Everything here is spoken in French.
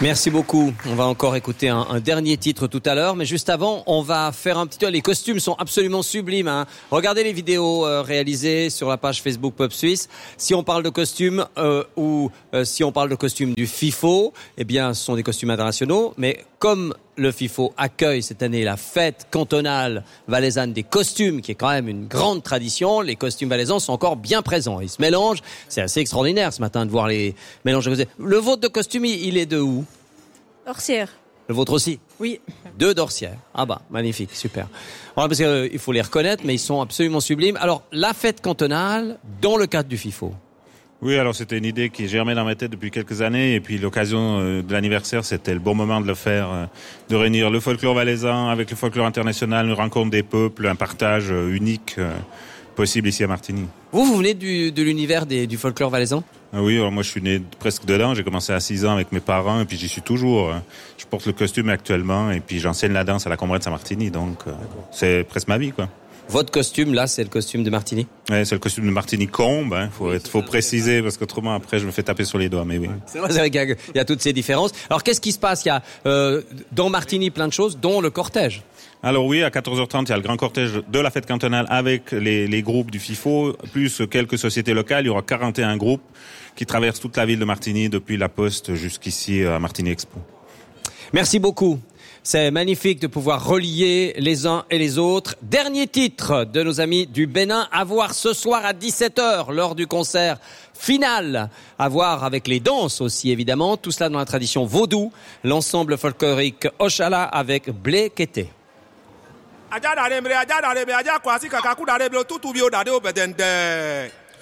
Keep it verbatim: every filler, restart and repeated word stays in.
Merci beaucoup. On va encore écouter un, un dernier titre tout à l'heure, mais juste avant, on va faire un petit tour. Les costumes sont absolument sublimes, hein. Regardez les vidéos euh, réalisées sur la page Facebook Pop Suisse. Si on parle de costumes euh, ou euh, si on parle de costumes du FIFO, eh bien, ce sont des costumes internationaux. Mais comme le FIFO accueille cette année la fête cantonale valaisanne des costumes, qui est quand même une grande tradition, les costumes valaisans sont encore bien présents. Ils se mélangent. C'est assez extraordinaire ce matin de voir les mélanges. Le vôtre de costume, il est de où? Orsières. Le vôtre aussi? Oui. Deux d'Orsières. Ah bah, magnifique, super. Voilà, parce qu'il euh, faut les reconnaître, mais ils sont absolument sublimes. Alors, la fête cantonale, dans le cadre du FIFO. Oui, alors c'était une idée qui germait dans ma tête depuis quelques années, et puis l'occasion euh, de l'anniversaire, c'était le bon moment de le faire, euh, de réunir le folklore valaisan avec le folklore international, une rencontre des peuples, un partage euh, unique euh, possible ici à Martigny. Vous, vous venez du, de l'univers des, du folklore valaisan? Ah oui, alors moi je suis né presque dedans, j'ai commencé à six ans avec mes parents, et puis j'y suis toujours. Je porte le costume actuellement, et puis j'enseigne la danse à la Combrette Saint-Martigny, donc euh, c'est presque ma vie, quoi. Votre costume, là, c'est le costume de Martigny? Oui, c'est le costume de Martigny Combe, hein. Faut, oui, être, faut préciser, parce qu'autrement, après, je me fais taper sur les doigts, mais oui. C'est vrai, c'est vrai qu'il y a toutes ces différences. Alors, qu'est-ce qui se passe? Il y a, euh, dans Martigny, plein de choses, dont le cortège. Alors oui, à quatorze heures trente, il y a le grand cortège de la fête cantonale avec les, les groupes du FIFO, plus quelques sociétés locales. Il y aura quarante et un groupes qui traversent toute la ville de Martigny, depuis la Poste jusqu'ici à Martigny Expo. Merci beaucoup. C'est magnifique de pouvoir relier les uns et les autres. Dernier titre de nos amis du Bénin, à voir ce soir à dix-sept heures lors du concert final. À voir avec les danses aussi, évidemment. Tout cela dans la tradition vaudou. L'ensemble folklorique Oshala avec Blé Kété. Aja da remre aja da remre aja kwasi kakaku da remre tutu bio da de obedende.